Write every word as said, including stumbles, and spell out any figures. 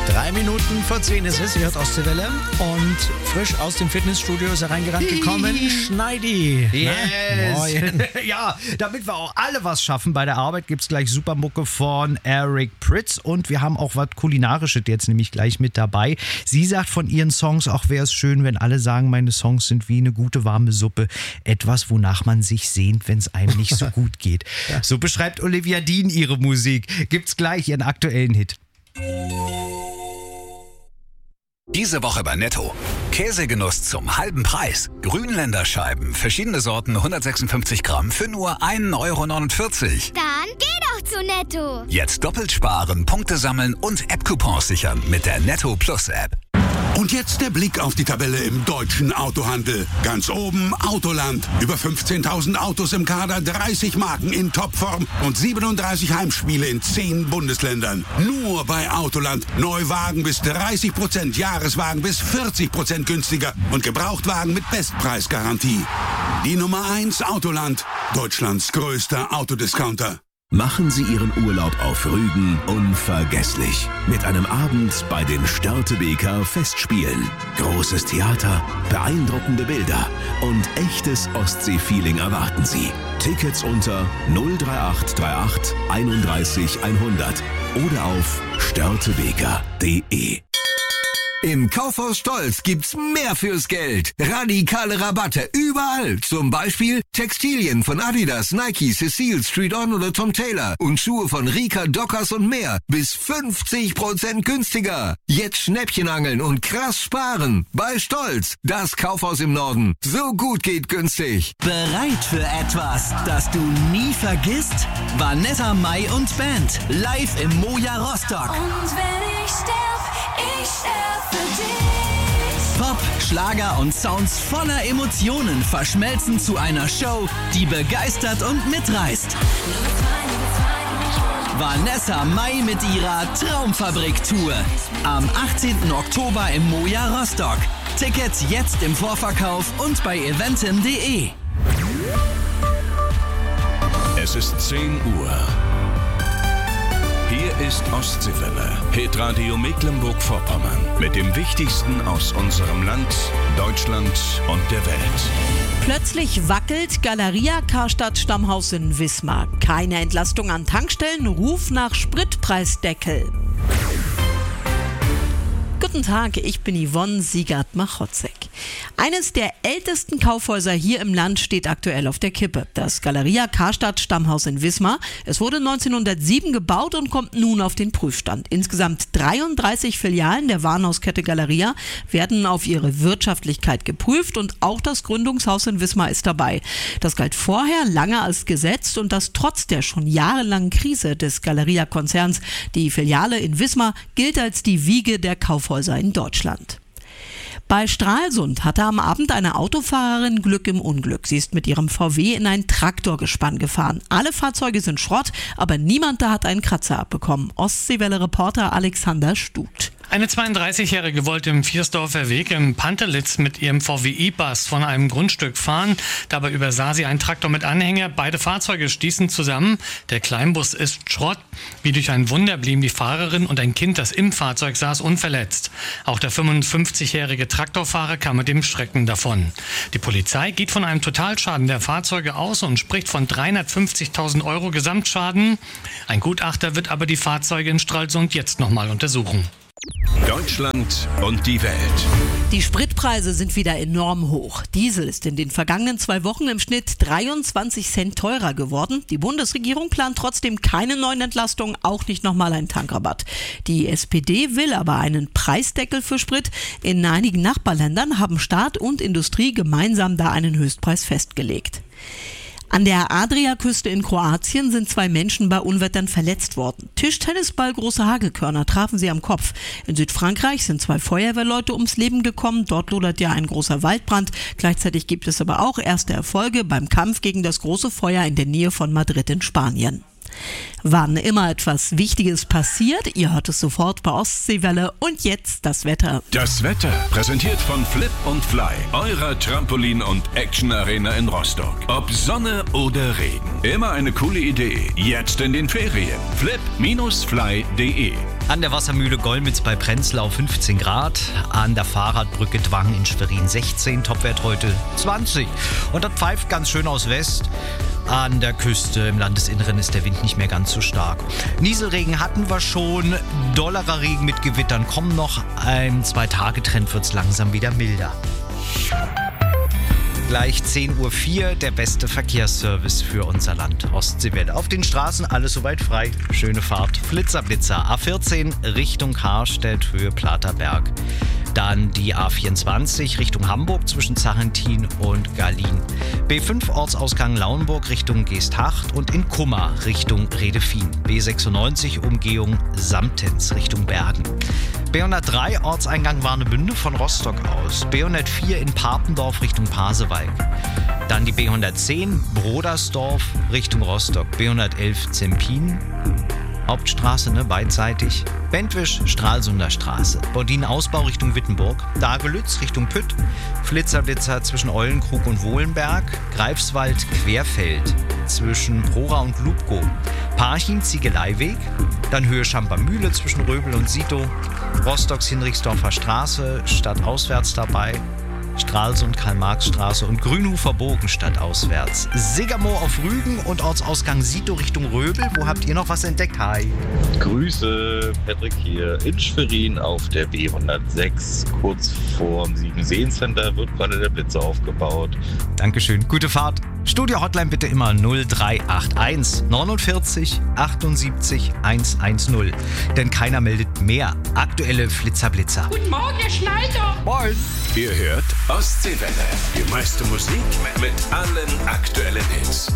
Drei Minuten vor zehn ist es, ihr hört Ostseewelle und frisch aus dem Fitnessstudio ist er reingerannt gekommen, Schneidi. Yes. Moin. Ja, damit wir auch alle was schaffen bei der Arbeit, gibt es gleich Supermucke von Eric Prydz und wir haben auch was Kulinarisches jetzt nämlich gleich mit dabei. Sie sagt von ihren Songs, auch wäre es schön, wenn alle sagen, meine Songs sind wie eine gute warme Suppe. Etwas, wonach man sich sehnt, wenn es einem nicht so gut geht. Ja. So beschreibt Olivia Dean ihre Musik. Gibt's gleich ihren aktuellen Hit. Diese Woche bei Netto. Käsegenuss zum halben Preis. Grünländerscheiben, verschiedene Sorten, hundertsechsundfünfzig Gramm für nur ein Euro neunundvierzig. Dann geh doch zu Netto. Jetzt doppelt sparen, Punkte sammeln und App-Coupons sichern mit der Netto Plus App. Und jetzt der Blick auf die Tabelle im deutschen Autohandel. Ganz oben Autoland. Über fünfzehntausend Autos im Kader, dreißig Marken in Topform und siebenunddreißig Heimspiele in zehn Bundesländern. Nur bei Autoland. Neuwagen bis dreißig Prozent, Jahreswagen bis vierzig Prozent günstiger und Gebrauchtwagen mit Bestpreisgarantie. Die Nummer eins Autoland. Deutschlands größter Autodiscounter. Machen Sie Ihren Urlaub auf Rügen unvergesslich. Mit einem Abend bei den Störtebeker Festspielen. Großes Theater, beeindruckende Bilder und echtes Ostsee-Feeling erwarten Sie. Tickets unter null drei acht drei acht einunddreißig hundert oder auf störtebeker punkt de. Im Kaufhaus Stolz gibt's mehr fürs Geld. Radikale Rabatte überall. Zum Beispiel Textilien von Adidas, Nike, Cecile, Street On oder Tom Taylor und Schuhe von Rika, Dockers und mehr. Bis fünfzig Prozent günstiger. Jetzt Schnäppchen angeln und krass sparen. Bei Stolz, das Kaufhaus im Norden. So gut geht günstig. Bereit für etwas, das du nie vergisst? Vanessa Mai und Band. Live im Moja Rostock. Und wenn ich sterb, ich sterb. Pop, Schlager und Sounds voller Emotionen verschmelzen zu einer Show, die begeistert und mitreißt. Vanessa Mai mit ihrer Traumfabrik-Tour. Am achtzehnten Oktober im Moja Rostock. Tickets jetzt im Vorverkauf und bei eventim punkt de. Es ist zehn Uhr. Hier ist Ostseewelle, Hitradio Mecklenburg-Vorpommern. Mit dem Wichtigsten aus unserem Land, Deutschland und der Welt. Plötzlich wackelt Galeria Karstadt Stammhaus in Wismar. Keine Entlastung an Tankstellen, Ruf nach Spritpreisdeckel. Guten Tag, ich bin Yvonne Siegert-Machotzek. Eines der ältesten Kaufhäuser hier im Land steht aktuell auf der Kippe. Das Galeria Karstadt Stammhaus in Wismar. Es wurde neunzehnhundertsieben gebaut und kommt nun auf den Prüfstand. Insgesamt dreiunddreißig Filialen der Warenhauskette Galeria werden auf ihre Wirtschaftlichkeit geprüft und auch das Gründungshaus in Wismar ist dabei. Das galt vorher lange als gesetzt und das trotz der schon jahrelangen Krise des Galeria-Konzerns. Die Filiale in Wismar gilt als die Wiege der Kaufhäuser in Deutschland. Bei Stralsund hatte am Abend eine Autofahrerin Glück im Unglück. Sie ist mit ihrem V W in ein Traktorgespann gefahren. Alle Fahrzeuge sind Schrott, aber niemand da hat einen Kratzer abbekommen. Ostseewelle-Reporter Alexander Stut. Eine zweiunddreißigjährige wollte im Viersdorfer Weg im Pantelitz mit ihrem V W E-Bus von einem Grundstück fahren. Dabei übersah sie einen Traktor mit Anhänger. Beide Fahrzeuge stießen zusammen. Der Kleinbus ist Schrott. Wie durch ein Wunder blieben die Fahrerin und ein Kind, das im Fahrzeug saß, unverletzt. Auch der fünfundfünfzigjährige Traktorfahrer kam mit dem Schrecken davon. Die Polizei geht von einem Totalschaden der Fahrzeuge aus und spricht von dreihundertfünfzigtausend Euro Gesamtschaden. Ein Gutachter wird aber die Fahrzeuge in Stralsund jetzt nochmal untersuchen. Deutschland und die Welt. Die Spritpreise sind wieder enorm hoch. Diesel ist in den vergangenen zwei Wochen im Schnitt dreiundzwanzig Cent teurer geworden. Die Bundesregierung plant trotzdem keine neuen Entlastungen, auch nicht nochmal einen Tankrabatt. Die S P D will aber einen Preisdeckel für Sprit. In einigen Nachbarländern haben Staat und Industrie gemeinsam da einen Höchstpreis festgelegt. An der Adriaküste in Kroatien sind zwei Menschen bei Unwettern verletzt worden. Tischtennisball große Hagelkörner trafen sie am Kopf. In Südfrankreich sind zwei Feuerwehrleute ums Leben gekommen. Dort lodert ja ein großer Waldbrand. Gleichzeitig gibt es aber auch erste Erfolge beim Kampf gegen das große Feuer in der Nähe von Madrid in Spanien. Wann immer etwas Wichtiges passiert, ihr hört es sofort bei Ostseewelle. Und jetzt das Wetter. Das Wetter, präsentiert von Flip und Fly, eurer Trampolin- und Action-Arena in Rostock. Ob Sonne oder Regen, immer eine coole Idee. Jetzt in den Ferien. flip Bindestrich fly punkt de An der Wassermühle Golmitz bei Prenzlau fünfzehn Grad. An der Fahrradbrücke Dwang in Schwerin sechzehn. Topwert heute zwanzig. Und das pfeift ganz schön aus West. An der Küste im Landesinneren ist der Wind nicht mehr ganz so stark. Nieselregen hatten wir schon. Dollerer Regen mit Gewittern kommen noch. Im Zwei-Tage-Trend wird es langsam wieder milder. Gleich zehn Uhr vier, der beste Verkehrsservice für unser Land. Ostseewelle. Auf den Straßen alles soweit frei. Schöne Fahrt. Flitzer-Blitzer. A vierzehn Richtung Harstedt, Höhe Platerberg. Dann die A vierundzwanzig Richtung Hamburg zwischen Zarentin und Garlin. B fünf Ortsausgang Lauenburg Richtung Geesthacht und in Kummer Richtung Redefien. B sechsundneunzig Umgehung Samtens Richtung Bergen. B hundertdrei Ortseingang Warnemünde von Rostock aus. B hundertvier in Papendorf Richtung Pasewalk. Dann die B hundertzehn Brodersdorf Richtung Rostock. B hundertelf Zempin. Hauptstraße, ne, beidseitig. Bentwisch, Stralsunder Straße. Bordin-Ausbau Richtung Wittenburg. Dagelütz Richtung Pütt. Flitzer-Blitzer zwischen Eulenkrug und Wohlenberg. Greifswald, Querfeld zwischen Prora und Lubko. Parchim, Ziegeleiweg. Dann Höhe Schampermühle zwischen Röbel und Sito. Rostocks Hinrichsdorfer Straße, stadtauswärts dabei. Stralsund, Karl-Marx-Straße und Grünhofer Bogen stadtauswärts. Sigermoor auf Rügen und Ortsausgang Sito Richtung Röbel. Wo habt ihr noch was entdeckt? Hi. Grüße, Patrick hier in Schwerin auf der B hundertsechs. Kurz vorm Siebenseen-Center wird gerade der Blitzer aufgebaut. Dankeschön, gute Fahrt. Studio-Hotline bitte immer null drei acht eins neunundvierzig achtundsiebzig hundertzehn. Denn keiner meldet mehr aktuelle Flitzer-Blitzer. Guten Morgen, Herr Schneider. Moin. Ihr hört Ostseewelle. Die meiste Musik mit allen aktuellen Hits.